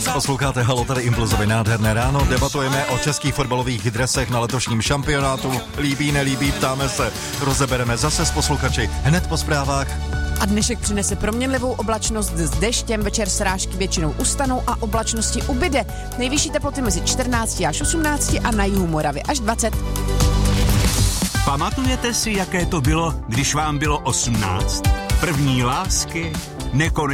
Posloucháte Halo, tady Impulzový nádherné ráno. Debatujeme o českých fotbalových dresech na letošním šampionátu. Líbí, nelíbí, ptáme se. Rozebereme zase s posluchači hned po zprávách. A dnešek přinese proměnlivou oblačnost s deštěm, večer srážky většinou ustanou a oblačnosti ubyde. Nejvyšší teploty mezi 14 až 18 a na jihu Moravy až 20. Pamatujete si, jaké to bylo, když vám bylo 18? První lásky, nekonečné